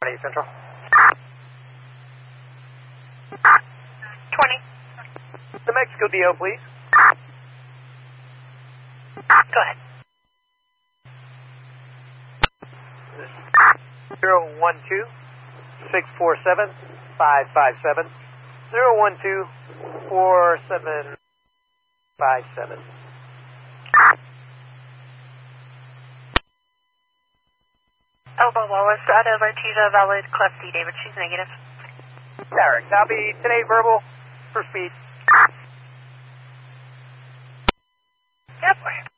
Central. 20. The Mexico DO, please. Go ahead. 012-647-557. 012-4757. Elbow Wallace out of Artesia, valid Class D, David. She's negative. Derek, copy. Today verbal for speed. Yep.